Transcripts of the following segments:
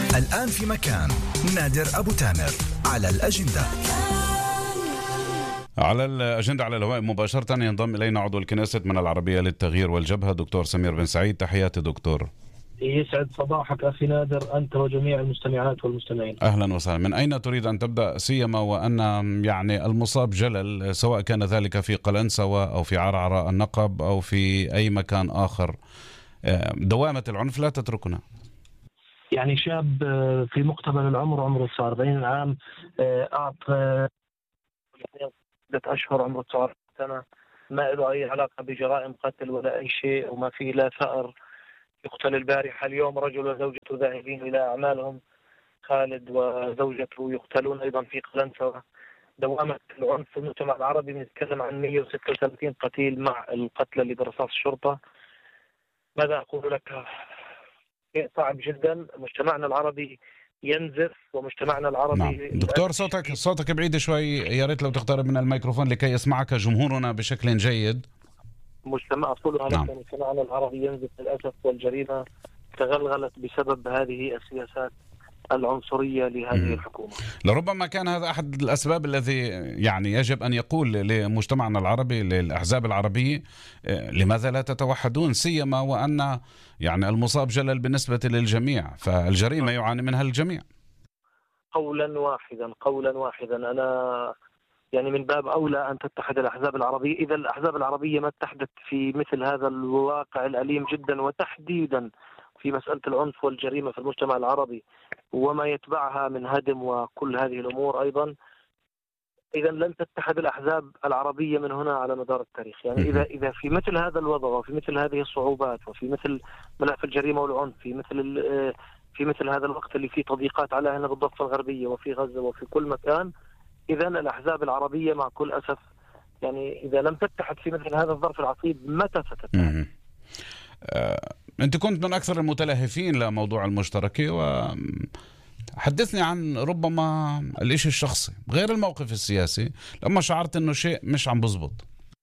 الآن في مكان نادر أبو تامر على الأجندة. على الأجندة على الهواء مباشرة ينضم إلينا عضو الكنيست من العربية للتغيير والجبهة دكتور سمير بن سعيد. تحياتي دكتور. يسعد صباحك أخي نادر، أنت وجميع المستمعات والمستمعين. أهلا وسهلا. من أين تريد أن تبدأ، سيما وأن يعني المصاب جلل، سواء كان ذلك في قلنسوة أو في عرعر النقب أو في أي مكان آخر؟ دوامة العنف لا تتركنا. يعني شاب في مقتبل العمر، عمره 49 عام، أعطى 6 أشهر، عمره 19 سنة، ما له أي علاقة بجرائم قتل ولا أي شيء، وما فيه لا ثأر. يقتل البارحة، اليوم رجل وزوجته ذاهبين إلى أعمالهم، خالد وزوجته يقتلون أيضا في قلنسوة. دوامة العنف في المجتمع العربي بنتكلم عن 136 قتيل مع القتلى اللي برصاص الشرطة. ماذا أقول لك؟ شيء صعب جدا. مجتمعنا العربي ينزف، ومجتمعنا العربي نعم. دكتور صوتك بعيد شوي، يا ريت لو تقترب من الميكروفون لكي يسمعك جمهورنا بشكل جيد. نعم. مجتمعنا العربي ينزف للأسف، والجريمة تغلغلت بسبب هذه السياسات العنصرية لهذه الحكومة. لربما كان هذا أحد الأسباب الذي يعني يجب أن يقول لمجتمعنا العربي، للأحزاب العربية، لماذا لا تتوحدون، سيما وأن يعني المصاب جلل بالنسبة للجميع، فالجريمة يعاني منها الجميع. قولا واحدا أنا يعني من باب أولى أن تتحد الأحزاب العربية. إذا الأحزاب العربية ما اتحدت في مثل هذا الواقع الأليم جدا، وتحديدا في مسألة العنف والجريمة في المجتمع العربي وما يتبعها من هدم وكل هذه الأمور أيضا، إذا لن تتحد الأحزاب العربية من هنا على مدار التاريخ. يعني إذا في مثل هذا الوضع، وفي مثل هذه الصعوبات، وفي مثل ملف الجريمة والعنف، في مثل هذا الوقت اللي فيه تضييقات على هنا بالضفة الغربية وفي غزة وفي كل مكان، إذا الأحزاب العربية مع كل أسف يعني إذا لم تتحد في مثل هذا الظرف العصيب متى ستتحد؟ أنت كنت من أكثر المتلهفين لموضوع المشتركة، وحدثني عن ربما الإشي الشخصي غير الموقف السياسي، لما شعرت أنه شيء مش عم بزبط.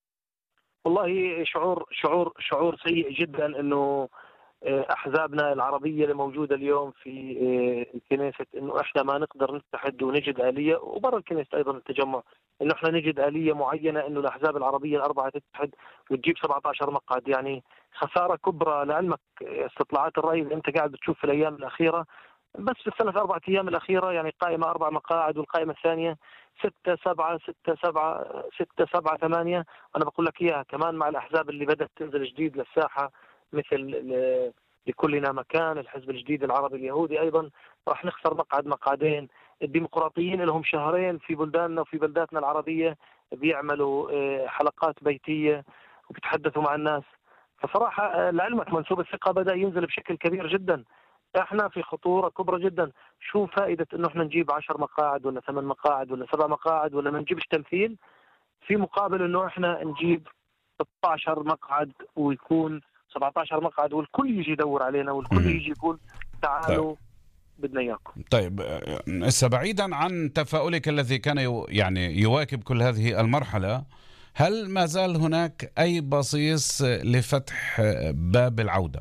والله شعور سيء جدا أنه أحزابنا العربية اللي موجودة اليوم في الكنيسة، إنه إحنا ما نقدر نتحد ونجد آلية، وبرا الكنيسة أيضا التجمع، إنه إحنا نجد آلية معينة إنه الأحزاب العربية الأربعة تتحد وتجيب 17 مقعد. يعني خسارة كبرى لعلمك. استطلاعات الرأي اللي أنت قاعد بتشوف في الأيام الأخيرة، بس في السنة 4 أيام الأخيرة، يعني قائمة 4 مقاعد والقائمة الثانية 6-7 6-7 6-7 8. أنا بقول لك إياها كمان مع الأحزاب اللي بدأت تنزل جديد للساحة، مثل لكلنا مكان، الحزب الجديد العربي اليهودي، أيضا راح نخسر مقعدين. الديمقراطيين لهم شهرين في بلداننا وفي بلداتنا العربية بيعملوا حلقات بيتية وبيتحدثوا مع الناس. فصراحة لعلمك منسوب الثقة بدأ ينزل بشكل كبير جدا. احنا في خطورة كبرى جدا. شو فائدة انه احنا نجيب 10 مقاعد ولا 8 مقاعد ولا 7 مقاعد ولا ما نجيبش تمثيل، في مقابل انه احنا نجيب 16 مقعد ويكون 17 مقعد والكل يجي يدور علينا والكل يجي يقول تعالوا بدنا اياكم. طيب هسه بعيدا عن تفاؤلك الذي كان يعني يواكب كل هذه المرحلة، هل ما زال هناك أي بصيص لفتح باب العودة؟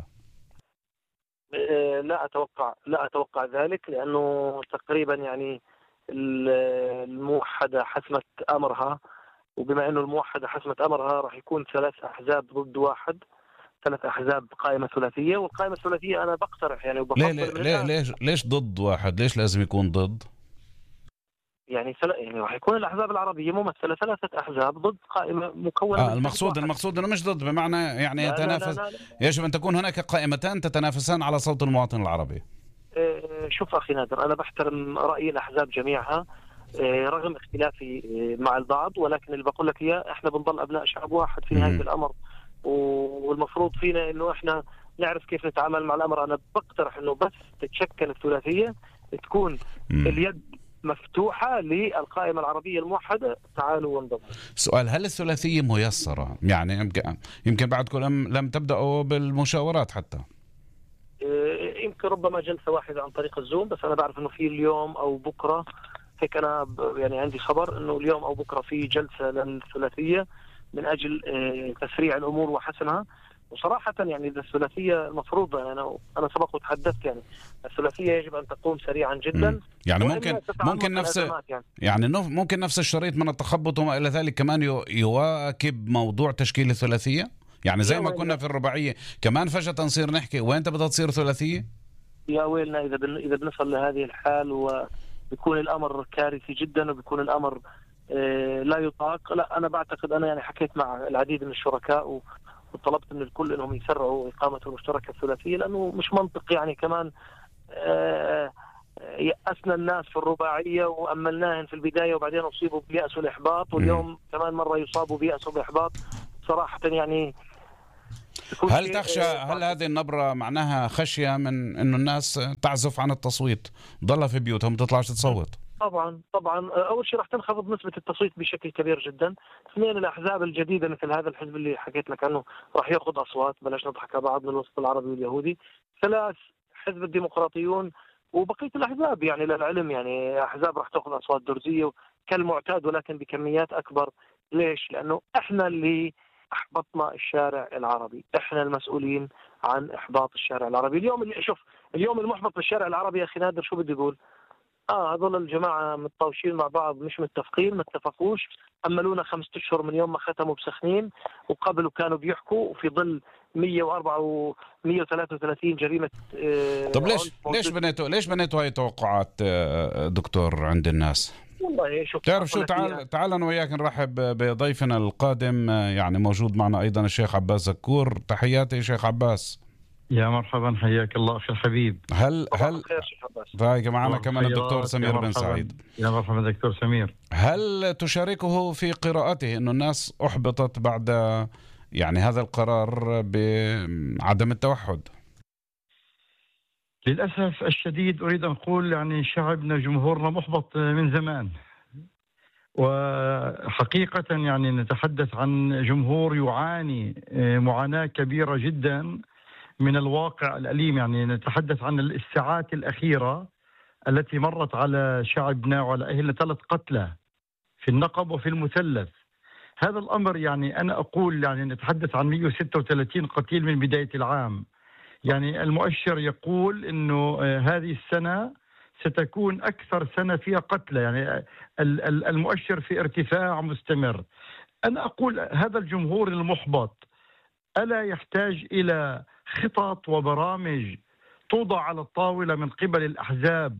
لا أتوقع ذلك، لأنه تقريبا يعني الموحدة حسمت أمرها، وبما أنه الموحدة حسمت أمرها راح يكون 3 أحزاب ضد 1، 3 أحزاب قائمة ثلاثية. والقائمة الثلاثية أنا بقترح يعني ليش ضد 1؟ ليش لازم يكون ضد؟ يعني راح يكون الأحزاب العربية ممثلة 3 أحزاب ضد قائمة مكونة المقصود أنه مش ضد، بمعنى يعني يتنافس. لا. يجب أن تكون هناك قائمتان تتنافسان على صوت المواطن العربي. شوف أخي نادر، أنا بحترم رأي الأحزاب جميعها رغم اختلافي مع البعض، ولكن اللي بقول لك إياه إحنا بنضل أبناء شعب واحد في نهاية الأمر، والمفروض فينا إنه إحنا نعرف كيف نتعامل مع الأمر. أنا بقترح إنه بس تتشكل الثلاثية، تكون اليد مفتوحة للقائمة العربية الموحدة، تعالوا وانضموا. سؤال: هل الثلاثية ميسرة؟ يعني يمكن بعدكم لم تبدأوا بالمشاورات حتى؟ يمكن ربما جلسة واحدة عن طريق الزوم، بس أنا بعرف إنه في اليوم أو بكرة، هيك أنا يعني عندي خبر إنه اليوم أو بكرة في جلسة للثلاثية من أجل تسريع الأمور وحسنها. وصراحة يعني الثلاثية المفروض، يعني أنا سبق وتحدثت، يعني الثلاثية يجب أن تقوم سريعا جدا. يعني ممكن نفس ممكن نفس الشريط من التخبط وما إلى ذلك كمان يواكب موضوع تشكيل الثلاثية. يعني زي ما كنا في الرباعية كمان فجأة نصير نحكي وين أنت بدها تصير ثلاثية. يا ويلنا إذا بنصل لهذه الحال، وبيكون الأمر كارثي جدا، وبيكون الأمر لا يطاق. لا، أنا بعتقد، أنا يعني حكيت مع العديد من الشركاء وطلبت من الكل انهم يسرعوا اقامه المشتركه الثلاثيه، لانه مش منطق يعني كمان يأسنا الناس في الرباعيه واملناهم في البدايه وبعدين اصيبوا بيأس والاحباط، واليوم كمان مره يصابوا بيأس والاحباط. صراحه يعني هل تخشى، هل هذه النبره معناها خشيه من انه الناس تعزف عن التصويت، ضلها في بيوتهم ما تطلعش تصوت؟ طبعا اول شيء راح تنخفض نسبه التصويت بشكل كبير جدا. اثنين، الاحزاب الجديده مثل هذا الحزب اللي حكيت لك عنه راح ياخذ اصوات، بلاش نضحك على بعض، من الوسط العربي واليهودي. ثلاث، حزب الديمقراطيون وبقيه الاحزاب، يعني للعلم يعني احزاب راح تاخذ اصوات درزيه كالمعتاد، ولكن بكميات اكبر. ليش؟ لانه احنا اللي احبطنا الشارع العربي، احنا المسؤولين عن احباط الشارع العربي. اليوم المحبط بالشارع العربي يا اخي نادر شو بدي اقول؟ هذول الجماعة متطاوشين مع بعض، مش متفقين، ما اتفقوش. أملونا 5 أشهر من يوم ما ختموا بسخنين، وقبل كانوا بيحكوا في ظل 104 و 133 جريمة. طب ليش بنيتوا هاي التوقعات دكتور عند الناس؟ والله شوف، تعرف شو، تعال أنا وياك نرحب بضيفنا القادم، يعني موجود معنا أيضا الشيخ عباس زكور. تحياتي شيخ عباس. يا مرحبا، حياك الله أخي الحبيب. هل رايك معنا كمان الدكتور سمير بن سعيد؟ يا مرحبا دكتور سمير. هل تشاركه في قراءته انه الناس احبطت بعد يعني هذا القرار بعدم التوحد؟ للأسف الشديد أريد أن أقول يعني شعبنا جمهورنا محبط من زمان، وحقيقة يعني نتحدث عن جمهور يعاني معاناة كبيرة جدا من الواقع الأليم. يعني نتحدث عن الساعات الأخيرة التي مرت على شعبنا وعلى أهلنا 3 قتلى في النقب وفي المثلث. هذا الأمر يعني أنا أقول يعني نتحدث عن 136 قتيل من بداية العام. يعني المؤشر يقول أنه هذه السنة ستكون أكثر سنة فيها قتلى، يعني المؤشر في ارتفاع مستمر. أنا أقول هذا الجمهور المحبط ألا يحتاج إلى خطط وبرامج توضع على الطاولة من قبل الأحزاب،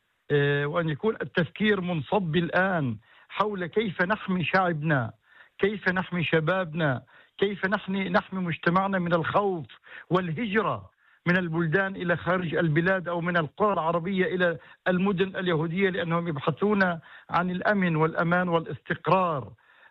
وأن يكون التفكير منصب الآن حول كيف نحمي شعبنا، كيف نحمي شبابنا، كيف نحمي مجتمعنا من الخوف والهجرة من البلدان إلى خارج البلاد أو من القرى العربية إلى المدن اليهودية، لأنهم يبحثون عن الأمن والأمان والاستقرار.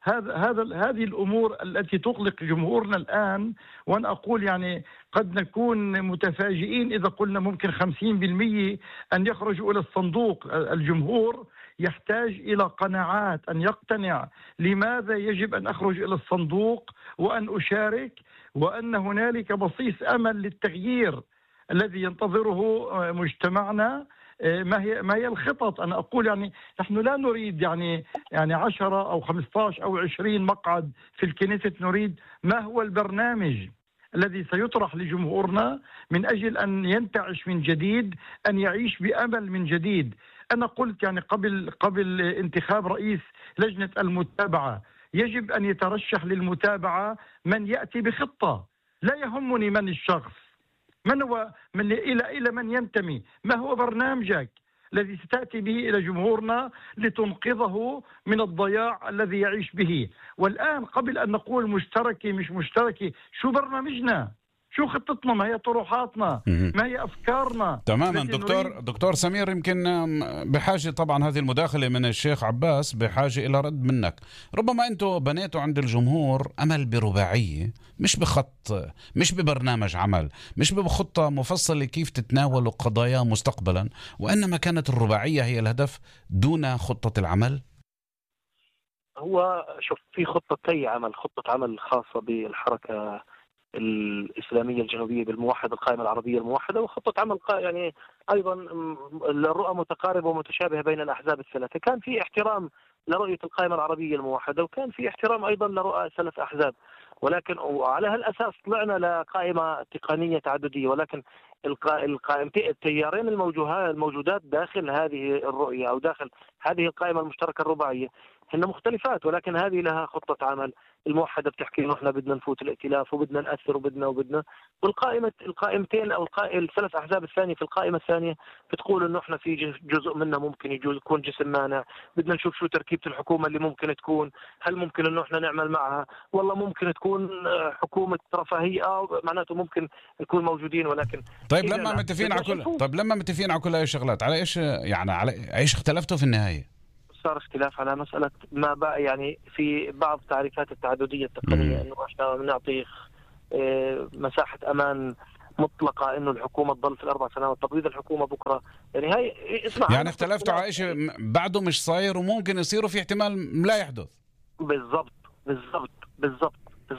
هذه الأمور التي تقلق جمهورنا الآن. وأنا أقول يعني قد نكون متفاجئين إذا قلنا ممكن 50% أن يخرجوا إلى الصندوق. الجمهور يحتاج إلى قناعات، أن يقتنع لماذا يجب أن أخرج إلى الصندوق وأن أشارك، وأن هنالك بصيص أمل للتغيير الذي ينتظره مجتمعنا. ما هي الخطط؟ أنا أقول يعني نحن لا نريد يعني 10 أو 15 أو 20 مقعد في الكنيست، نريد ما هو البرنامج الذي سيطرح لجمهورنا من أجل أن ينتعش من جديد، أن يعيش بأمل من جديد. أنا قلت يعني قبل انتخاب رئيس لجنة المتابعة يجب أن يترشح للمتابعة من يأتي بخطة. لا يهمني من الشخص، من هو، إلى من ينتمي، ما هو برنامجك الذي ستأتي به إلى جمهورنا لتنقذه من الضياع الذي يعيش به. والآن قبل أن نقول مشتركي مش مشتركي، شو برنامجنا؟ شو خطتنا؟ ما هي طروحاتنا؟ ما هي أفكارنا؟ تماما دكتور سمير، يمكن بحاجة طبعا هذه المداخلة من الشيخ عباس بحاجة إلى رد منك. ربما أنتم بنيتوا عند الجمهور أمل برباعية، مش بخط، مش ببرنامج عمل، مش بخطة مفصلة كيف تتناولوا قضايا مستقبلا، وإنما كانت الرباعية هي الهدف دون خطة العمل. هو شوف، في خطة عمل، خطة عمل خاصة بالحركة الإسلامية الجنوبية بالموحدة، القائمة العربية الموحدة، وخطة عمل يعني أيضا الرؤى متقاربة ومتشابهة بين الأحزاب الثلاثة. كان في احترام لرؤية القائمة العربية الموحدة، وكان في احترام أيضا لرؤى ثلاث أحزاب، ولكن وعلى هالاساس طلعنا لقائمه تقنيه تعدديه، ولكن القائمتين التيارين الموجودات داخل هذه الرؤيه او داخل هذه القائمه المشتركه الرباعيه هن مختلفات، ولكن هذه لها خطه عمل. الموحده بتحكي انه احنا بدنا نفوت الائتلاف وبدنا ناثر وبدنا القائمتين او الثلاث احزاب الثانيه في القائمه الثانيه بتقول انه احنا في جزء منها ممكن يكون جسم مانع، بدنا نشوف شو تركيبه الحكومه اللي ممكن تكون، هل ممكن انه احنا نعمل معها، والله ممكن تكون حكومه رفاهيه معناته ممكن نكون موجودين. ولكن طيب لما متفقين على كل هاي الشغلات، على ايش يعني على ايش اختلفتوا في النهايه؟ صار اختلاف على مسألة ما بقى يعني في بعض تعريفات التعددية التقنية انه احنا بنعطي مساحة امان مطلقة انه الحكومة تضل في ال4 سنوات، تبويض الحكومة بكرة، يعني هاي اسمع يعني اختلفتوا على شيء بعده مش صاير وممكن يصير وفي احتمال لا يحدث. بالضبط.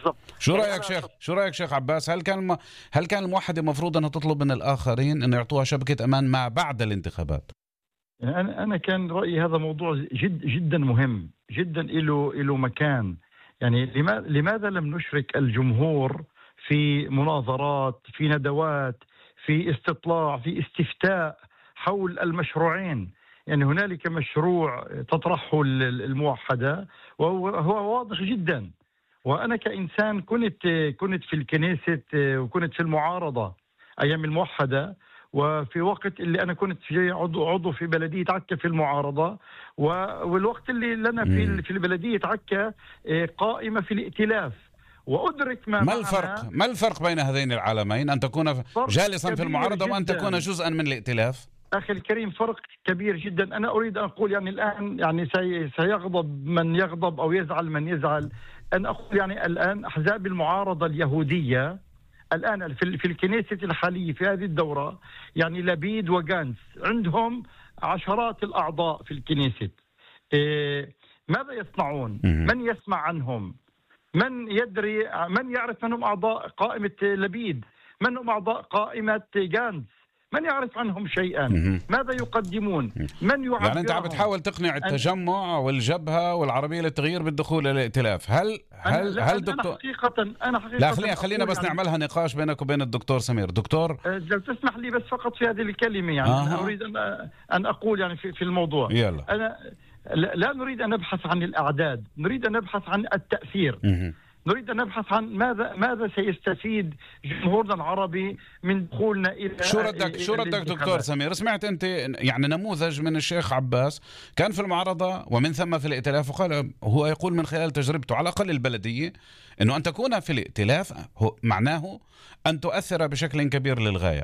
شو رايك شيخ عباس؟ هل كان الموحدة المفروض انها تطلب من الاخرين انه يعطوها شبكة امان ما بعد الانتخابات؟ أنا كان رأيي هذا موضوع جدا مهم جدا، له مكان. يعني لماذا لم نشرك الجمهور في مناظرات، في ندوات، في استطلاع، في استفتاء حول المشروعين؟ يعني هنالك مشروع تطرحه الموحدة وهو واضح جدا، وأنا كإنسان كنت في الكنيست وكنت في المعارضة أيام الموحدة، وفي وقت اللي أنا كنت في عضو في بلدية عكا في المعارضة، والوقت اللي لنا في البلدية عكا قائمة في الائتلاف، وأدرك ما الفرق بين هذين العالمين؟ أن تكون جالسا في المعارضة وأن تكون جزءا من الائتلاف. أخي الكريم فرق كبير جدا. أنا أريد أن أقول يعني الآن يعني سيغضب من يغضب أو يزعل من يزعل، أن أقول يعني الآن أحزاب المعارضة اليهودية الآن في الكنيسة الحالية في هذه الدورة، يعني لبيد وغانس عندهم عشرات الأعضاء في الكنيسة. ماذا يصنعون؟ من يسمع عنهم؟ من يدري؟ من يعرف من هم أعضاء قائمة لبيد؟ من هم أعضاء قائمة غانس؟ من يعرف عنهم شيئا؟ ماذا يقدمون؟ من يعبرهم؟ يعني أنت عم بتحاول تقنع التجمع والجبهة والعربية للتغيير بالدخول إلى الائتلاف. هل دكتور أنا حقيقة لا خلينا بس نعملها نقاش بينك وبين الدكتور سمير. دكتور لو تسمح لي بس فقط في هذه الكلمة، يعني أنا أريد أن أقول يعني في الموضوع. يلا. أنا لا نريد أن نبحث عن الأعداد، نريد أن نبحث عن التأثير. نريد أن نبحث عن ماذا سيستفيد جمهورنا العربي من دخولنا إلى شو ردك دكتور سمير؟ سمعت أنت يعني نموذج من الشيخ عباس كان في المعارضة ومن ثم في الائتلاف، وقال هو يقول من خلال تجربته على الأقل البلدية أنه أن تكون في الائتلاف معناه أن تؤثر بشكل كبير للغاية.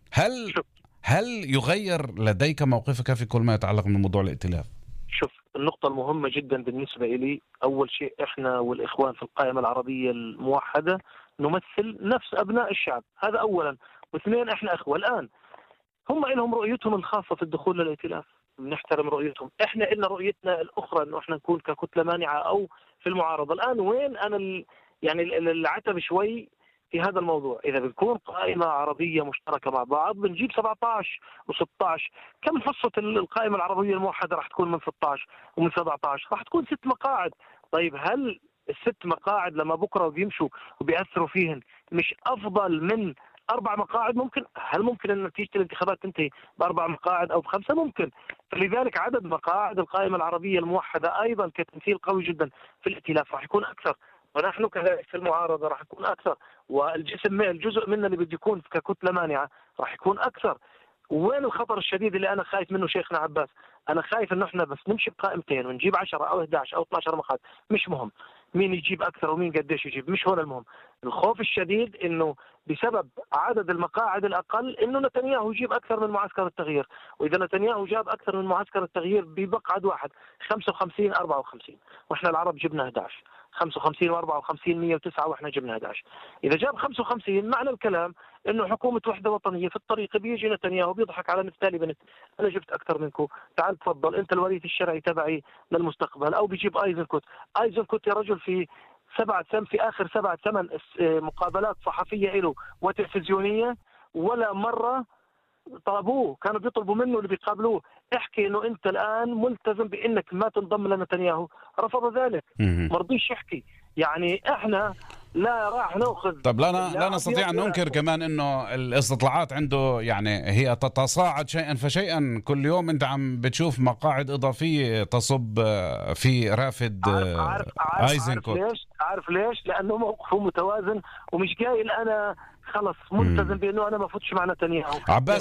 هل يغير لديك موقفك في كل ما يتعلق من موضوع الائتلاف؟ شوف، النقطة المهمة جدا بالنسبة إلي، أول شيء إحنا والإخوان في القائمة العربية الموحدة نمثل نفس أبناء الشعب، هذا أولا. واثنين، إحنا إخوة. الآن هم لهم رؤيتهم الخاصة في الدخول للائتلاف، بنحترم رؤيتهم. إحنا لنا رؤيتنا الأخرى إنه إحنا نكون ككتلة مانعة أو في المعارضة. الآن وين أنا يعني العتب شوي في هذا الموضوع؟ إذا بنكون قائمة عربية مشتركة مع بعض بنجيب 17 و16. كم حصة القائمة العربية الموحدة راح تكون من 16 ومن 17؟ راح تكون 6 مقاعد. طيب هل ال6 مقاعد لما بكرة بيمشوا وبيأثروا فيهن مش أفضل من 4 مقاعد؟ ممكن. هل ممكن أن نتيجة الانتخابات تنتهي ب4 مقاعد أو ب5؟ ممكن. فلذلك عدد مقاعد القائمة العربية الموحدة أيضا كتمثيل قوي جدا في الائتلاف راح يكون أكثر، ونحن كذلك في المعارضة راح يكون أكثر، الجزء منا اللي بده يكون ككتلة مانعة راح يكون أكثر. وين الخطر الشديد اللي أنا خايف منه شيخنا عباس؟ أنا خايف إنه إحنا بس نمشي بقائمتين ونجيب 10 أو 11 أو 12 مقعد، مش مهم مين يجيب أكثر ومين قديش يجيب، مش هون المهم. الخوف الشديد إنه بسبب عدد المقاعد الأقل إنه نتنياهو يجيب أكثر من معسكر التغيير، وإذا نتنياهو جاب أكثر من معسكر التغيير بمقعد واحد 55 54، وإحنا العرب جبنا 11. 55 و54 109 واحنا جبنا 11. اذا جاب 55 معنى الكلام انه حكومه وحده وطنيه في الطريق. بيجي نتنياهو بيضحك على نفتالي بنت، انا جبت اكثر منكم، تعال تفضل انت الوريث الشرعي تبعي للمستقبل. او بيجيب ايزنكوت يا رجل في اخر 7-8 مقابلات صحفيه له وتلفزيونيه ولا مره طلبوه، كانوا بيطلبوا منه اللي بيقابلوه احكي انه انت الان ملتزم بانك ما تنضم لنتنياهو، رفض ذلك، ما رضيش يحكي. يعني احنا لا راح ناخذ. طب لا نستطيع أن ننكر كمان أنه الاستطلاعات عنده يعني هي تتصاعد شيئا فشيئا. كل يوم أنت عم بتشوف مقاعد إضافية تصب في رافد آيزنكوت. عارف ليش؟ لأنه موقفه متوازن ومش قايل أنا خلص ملتزم بأنه أنا ما فوتش مع نتنياهو.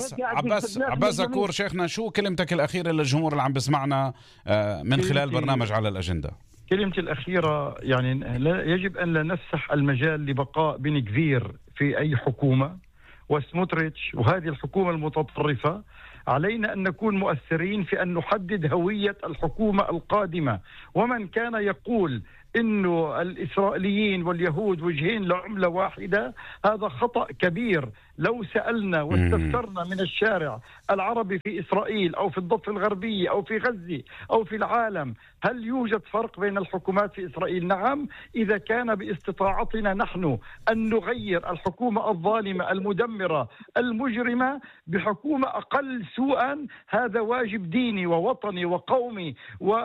عباس زكور شيخنا، شو كلمتك الأخيرة للجمهور اللي عم بسمعنا من خلال برنامج على الأجندة؟ كلمتي الأخيرة يعني يجب أن لا نفسح المجال لبقاء بن كفير في أي حكومة وسموتريتش وهذه الحكومة المتطرفة. علينا أن نكون مؤثرين في أن نحدد هوية الحكومة القادمة. ومن كان يقول إنه الإسرائيليين واليهود وجهين لعملة واحدة هذا خطأ كبير. لو سألنا واستفسرنا من الشارع العربي في إسرائيل أو في الضفة الغربية أو في غزة أو في العالم هل يوجد فرق بين الحكومات في إسرائيل؟ نعم، إذا كان باستطاعتنا نحن أن نغير الحكومة الظالمة المدمرة المجرمة بحكومة أقل سوءا، هذا واجب ديني ووطني وقومي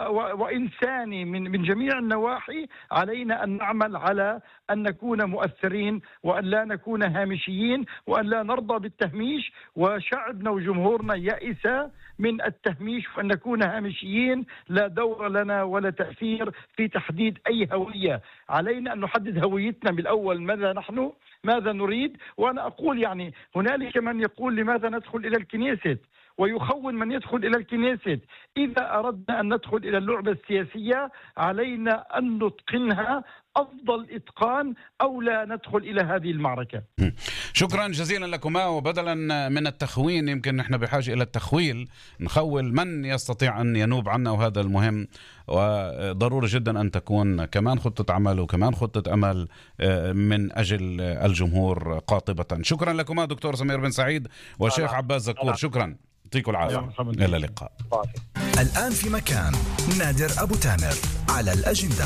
وإنساني من جميع النواحي. علينا أن نعمل على أن نكون مؤثرين وأن لا نكون هامشيين وأن لا نرضى بالتهميش. وشعبنا وجمهورنا يئس من التهميش وأن نكون هامشيين، لا دور لنا ولا تأثير في تحديد أي هوية. علينا أن نحدد هويتنا بالأول، ماذا نحن، ماذا نريد. وأنا أقول يعني هنالك من يقول لماذا ندخل إلى الكنيست ويخون من يدخل إلى الكنيست. إذا أردنا أن ندخل إلى اللعبة السياسية علينا أن نتقنها أفضل إتقان أو لا ندخل إلى هذه المعركة. شكرا جزيلا لكما. وبدلا من التخوين يمكن نحن بحاجة إلى التخويل، نخول من يستطيع أن ينوب عنا، وهذا المهم. وضروري جدا أن تكون كمان خطة عمل وكمان خطة أمل من أجل الجمهور قاطبة. شكرا لكما دكتور سمير بن سعيد وشيخ عباس زكور. شكرا، يعطيكم العافية، إلى اللقاء. الآن في مكان نادر أبو تامر على الأجندة.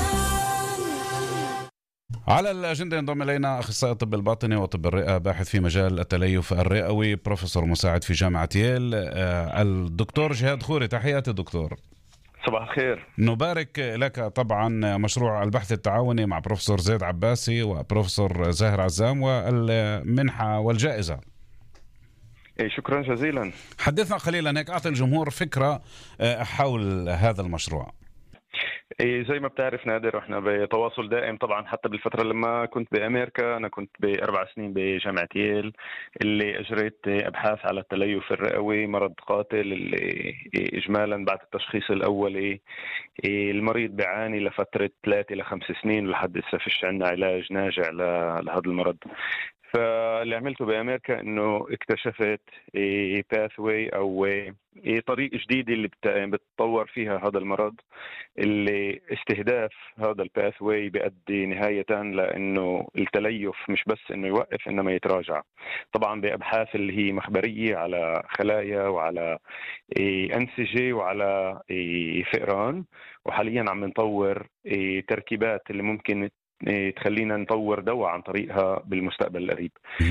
على الأجندة ينضم إلينا أخصائي الطب الباطني وطب الرئة، باحث في مجال التليف الرئوي، بروفيسور مساعد في جامعة ييل، الدكتور جهاد خوري. تحياتي دكتور. صباح الخير. نبارك لك طبعا مشروع البحث التعاوني مع بروفيسور زيد عباسي وبروفيسور زاهر عزام والمنحة والجائزة. شكرا جزيلا. حدثنا قليلا هيك، أعطي الجمهور فكرة حول هذا المشروع. زي ما بتعرف نادر، احنا بتواصل دائم طبعا. حتى بالفترة لما كنت بأمريكا، أنا كنت ب4 سنين بجامعة ييل اللي أجريت أبحاث على التليف الرئوي، مرض قاتل اللي إجمالا بعد التشخيص الأولي المريض بيعاني لفترة 3 إلى 5 سنين لحد هسه فيش عندنا علاج ناجع لهذا المرض. فاللي عملته بأمريكا إنه اكتشفت باثوي أو طريق جديد اللي بتطور فيها هذا المرض، اللي استهداف هذا الباثوي بيؤدي نهاية لأنه التليف مش بس إنه يوقف إنما يتراجع. طبعا بأبحاث اللي هي مخبرية على خلايا وعلى أنسجة وعلى فئران، وحاليا عم نطور تركيبات اللي ممكن تخلينا نطور دواء عن طريقها بالمستقبل القريب.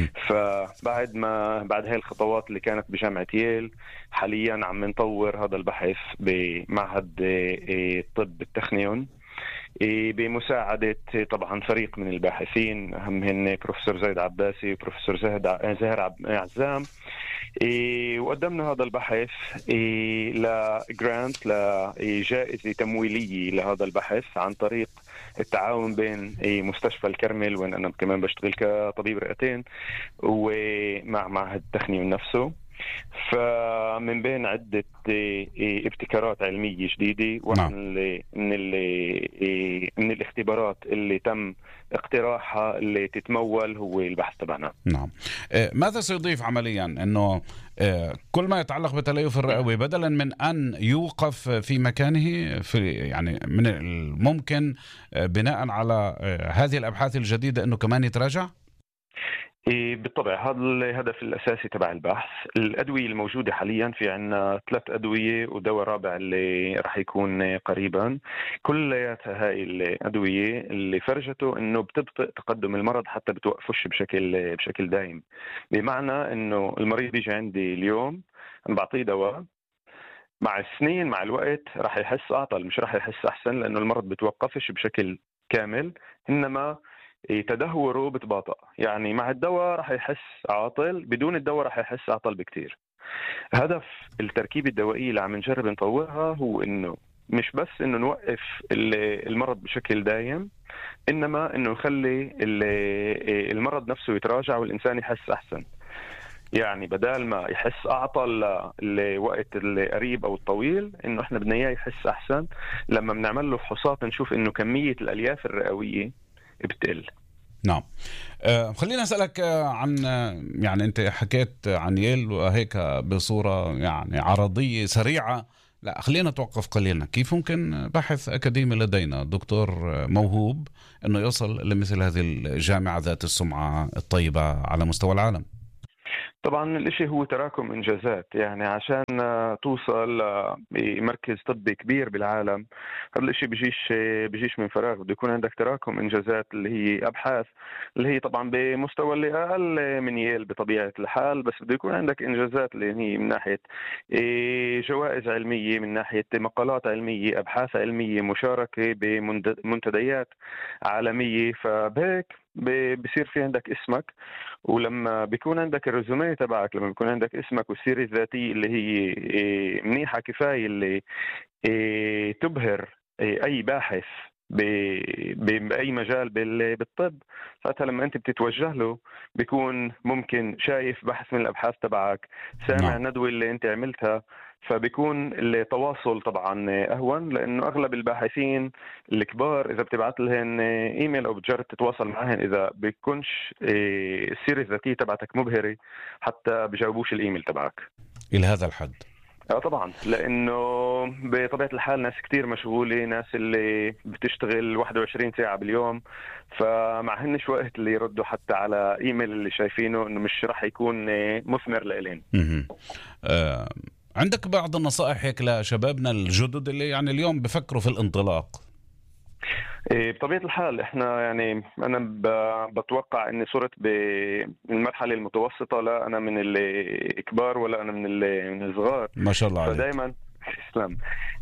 بعد هاي الخطوات اللي كانت بجامعة ييل، حاليا عم نطور هذا البحث بمعهد طب التخنيون بمساعدة طبعا فريق من الباحثين، هم هن بروفيسور زيد عباسي وبروفيسور زاهر عزام. وقدمنا هذا البحث لجرانت، لجائزة تمويلية لهذا البحث عن طريق التعاون بين مستشفى الكرمل، وين أنا كمان بشتغل كطبيب رئتين، ومع معهد التخنيون نفسه. فمن بين عدة ابتكارات علمية جديدة، من الاختبارات اللي تم اقتراحها اللي تتمول هو البحث تبعنا. نعم. ماذا سيضيف عمليا؟ أنه كل ما يتعلق بالتليف الرئوي بدلا من أن يوقف في مكانه، يعني من الممكن بناء على هذه الأبحاث الجديدة أنه كمان يتراجع؟ بالطبع هذا الهدف الأساسي تبع البحث. الأدوية الموجودة حاليا، في عنا 3 أدوية ودواء رابع اللي رح يكون قريبا. كلياتها هاي الأدوية اللي فرجته إنه بتبطئ تقدم المرض، حتى بتوقفش بشكل دائم. بمعنى إنه المريض بيجي عندي اليوم أنا بعطيه دواء، مع السنين مع الوقت رح يحس أعطل، مش رح يحس أحسن، لأنه المرض بتوقفش بشكل كامل، إنما تدهوره بتباطأ. يعني مع الدواء رح يحس عاطل، بدون الدواء رح يحس أعطل بكتير. هدف التركيبة الدوائية اللي عم نجرب نطورها هو إنه مش بس إنه نوقف المرض بشكل دايم، إنما إنه نخلي المرض نفسه يتراجع والإنسان يحس أحسن. يعني بدال ما يحس أعطل الوقت القريب أو الطويل، إنه إحنا بدنا إياه يحس أحسن. لما بنعمل له فحوصات نشوف إنه كمية الألياف الرئوية بتقل. نعم. خلينا أسألك عن يعني أنت حكيت عن ييل وهيك بصورة يعني عرضية سريعة. لا، خلينا نتوقف قليلا. كيف ممكن باحث أكاديمي لدينا دكتور موهوب أنه يصل لمثل هذه الجامعة ذات السمعة الطيبة على مستوى العالم؟ طبعا الاشي هو تراكم انجازات. يعني عشان توصل بمركز طبي كبير بالعالم، هذا الاشي بيجيش من فراغ. بده يكون عندك تراكم انجازات اللي هي ابحاث اللي هي طبعا بمستوى اللي اقل من ييل بطبيعة الحال، بس بده يكون عندك انجازات اللي هي من ناحية جوائز علمية، من ناحية مقالات علمية، ابحاث علمية، مشاركة بمنتديات عالمية. فبهيك بصير في عندك اسمك. ولما بيكون عندك الريزوميه تبعك، لما بيكون عندك اسمك والسيرة الذاتية اللي هي منيحة كفاية اللي تبهر أي باحث بأي مجال بالطب، ساعتها لما أنت بتتوجه له بيكون ممكن شايف بحث من الأبحاث تبعك، سامع ندوة اللي أنت عملتها، فبيكون التواصل طبعا أهون. لأنه أغلب الباحثين الكبار إذا بتبعت لهم إيميل أو بتجرب تتواصل معهم، إذا بيكونش السيرة الذاتية تبعتك مبهرة حتى بجاوبوش الإيميل تبعك. إلى هذا الحد؟ طبعا، لأنه بطبيعة الحال ناس كتير مشغولة، ناس اللي بتشتغل 21 ساعة باليوم، فمعهنش وقت اللي يردوا حتى على إيميل اللي شايفينه إنه مش رح يكون مثمر لإلين. عندك بعض النصائح هيك لشبابنا الجدد اللي يعني اليوم بفكروا في الانطلاق؟ بطبيعة الحال احنا يعني انا بتوقع اني صرت بالمرحلة المتوسطة، لا انا من الكبار ولا انا من الصغار ما شاء الله عليك. فدايما اسلام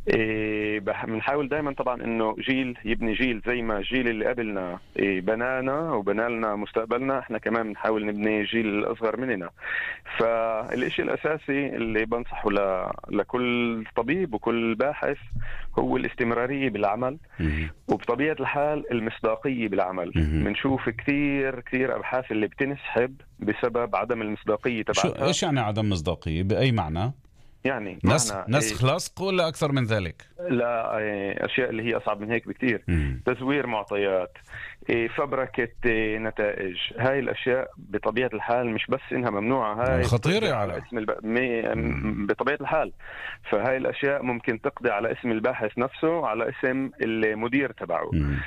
بنحاول دايما طبعا انه جيل يبني جيل، زي ما الجيل اللي قبلنا بنانا وبنالنا مستقبلنا، احنا كمان بنحاول نبني جيل الاصغر مننا. فالاشي الاساسي اللي بنصحه لكل طبيب وكل باحث هو الاستمرارية بالعمل، وبطبيعة الحال المصداقية بالعمل. بنشوف كثير ابحاث اللي بتنسحب بسبب عدم المصداقية تبعها. ايش يعني عدم مصداقية؟ بأي معنى؟ يعني نسخ لصق ولا أكثر من ذلك؟ لا، أشياء اللي هي أصعب من هيك بكتير. تزوير معطيات، فبركة نتائج، هاي الأشياء بطبيعة الحال مش بس إنها ممنوعة، هاي خطيرة على اسم بطبيعة الحال. فهاي الأشياء ممكن تقضي على اسم الباحث نفسه، على اسم المدير تبعه.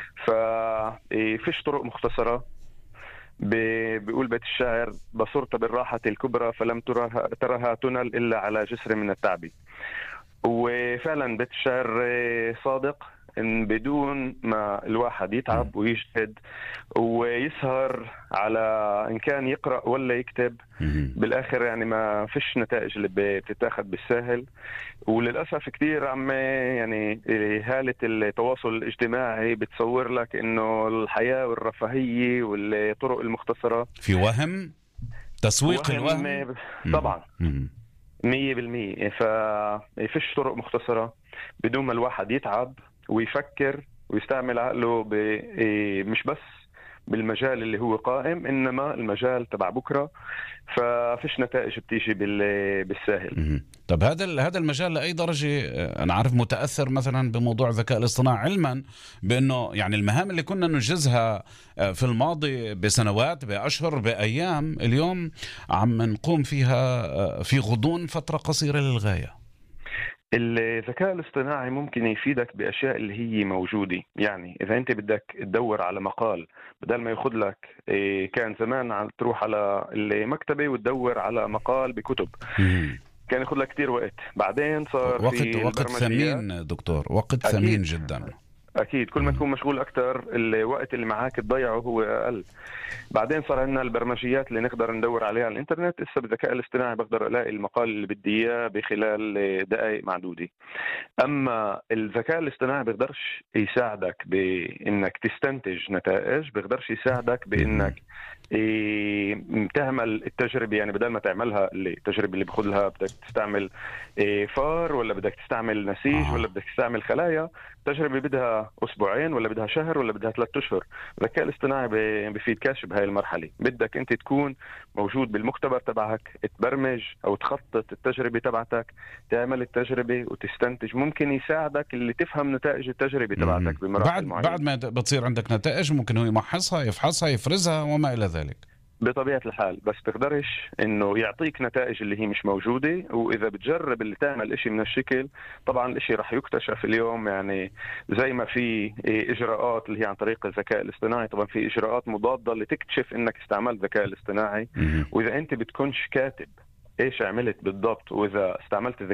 ففيش طرق مختصرة. بيقول بيت الشاعر: بصرت بالراحة الكبرى فلم ترها تنل إلا على جسر من التعب. وفعلا بيت الشاعر صادق، إن بدون ما الواحد يتعب ويجتهد ويسهر على إن كان يقرأ ولا يكتب، بالآخر يعني ما فيش نتائج اللي بتتاخد بالساهل. وللأسف كتير عم يعني هالة التواصل الاجتماعي بتصور لك إنه الحياة والرفاهية والطرق المختصرة في وهم تسويق الوهم. طبعا 100%. ففيش طرق مختصرة بدون ما الواحد يتعب ويفكر ويستعمل عقله مش بس بالمجال اللي هو قائم، إنما المجال تبع بكرة. ففيش نتائج بتيجي بالساهل. طب هذا المجال لأي درجة أنا عارف متأثر مثلا بموضوع الذكاء الاصطناعي، علما بأنه يعني المهام اللي كنا ننجزها في الماضي بسنوات بأشهر بأيام، اليوم عم نقوم فيها في غضون فترة قصيرة للغاية. الذكاء الاصطناعي ممكن يفيدك بأشياء اللي هي موجودة. يعني إذا أنت بدك تدور على مقال، بدل ما ياخذ لك كان زمان تروح على المكتبة وتدور على مقال بكتب، كان ياخذ لك كتير وقت. بعدين صار وقت ثمين دكتور، وقت ثمين جدا. أكيد كل ما تكون مشغول أكتر الوقت اللي معاك تضيعه هو أقل. بعدين صار عندنا البرمجيات اللي نقدر ندور عليها على الإنترنت، إسا بالذكاء الاصطناعي بقدر ألاقي المقال اللي بدي إياه بخلال دقائق معدودة. أما الذكاء الاصطناعي بقدرش يساعدك بإنك تستنتج نتائج، بقدرش يساعدك بإنك تعمل التجربة. يعني بدل ما تعملها التجربة اللي بخذها بدك تستعمل فار ولا بدك تستعمل نسيج ولا بدك تستعمل خلايا، التجربة بدها أسبوعين ولا بدها شهر ولا بدها 3 أشهر. الذكاء الاصطناعي بفيدكاش بهاي المرحلة. بدك أنت تكون موجود بالمختبر تبعك، تبرمج أو تخطط التجربة تبعتك، تعمل التجربة وتستنتج. ممكن يساعدك اللي تفهم نتائج التجربة تبعتك بمراحل معينة. بعد ما بتصير عندك نتائج ممكن هو يمحصها، يفحصها، يفرزها وما إلى ذلك بطبيعة الحال. بس تقدرش انه يعطيك نتائج اللي هي مش موجودة. واذا بتجرب اللي تعمل اشي من الشكل، طبعا الاشي رح يكتشف اليوم. يعني زي ما في اجراءات اللي هي عن طريق الذكاء الاصطناعي، طبعا في اجراءات مضادة لتكتشف انك استعملت الذكاء الاصطناعي. واذا انت بتكونش كاتب ايش عملت بالضبط، واذا استعملت الذكاء